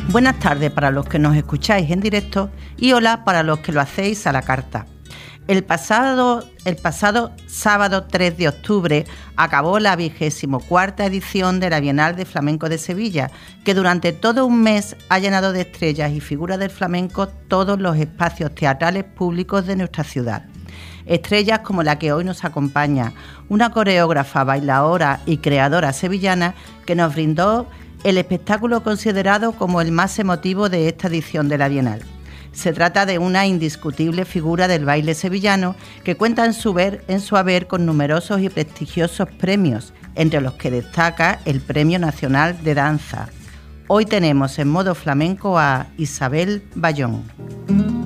Buenas tardes para los que nos escucháis en directo y hola para los que lo hacéis a la carta. El pasado sábado 3 de octubre acabó la 24ª edición de la Bienal de Flamenco de Sevilla, que durante todo un mes ha llenado de estrellas y figuras del flamenco todos los espacios teatrales públicos de nuestra ciudad. Estrellas como la que hoy nos acompaña, una coreógrafa, bailadora y creadora sevillana que nos brindó el espectáculo considerado como el más emotivo de esta edición de la Bienal. Se trata de una indiscutible figura del baile sevillano que cuenta en su haber con numerosos y prestigiosos premios, entre los que destaca el Premio Nacional de Danza. Hoy tenemos en modo flamenco a Isabel Bayón.